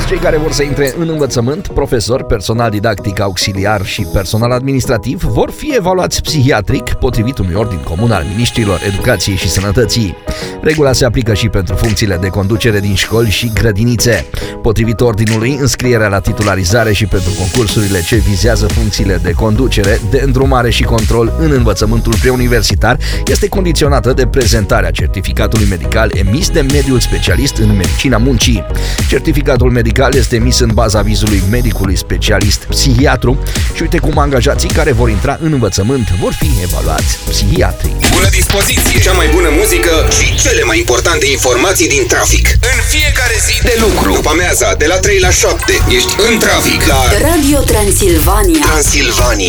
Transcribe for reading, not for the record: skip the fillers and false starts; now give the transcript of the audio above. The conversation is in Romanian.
cei care vor să intre în învățământ, profesori, personal didactic auxiliar și personal administrativ, vor fi evaluați psihiatric, potrivit unui ordin comun al Miniștrilor Educației și Sănătății. Regula se aplică și pentru funcțiile de conducere din școli și grădinițe. Potrivit ordinului, înscrierea la titularizare și pentru concursurile ce vizează funcțiile de conducere, de îndrumare și control în învățământul preuniversitar este condiționată de prezentarea certificatului medical emis de mediul specialist în medicina muncii. Certificatul medical este emis în baza avizului medicului specialist psihiatru și uite cum angajații care vor intra în învățământ vor fi evaluați psihiatrii. Bună dispoziție, cea mai bună muzică și cele mai importante informații din trafic. În fiecare zi de lucru, după amiaza, de la 3 la 7, ești în trafic la Radio Transilvania.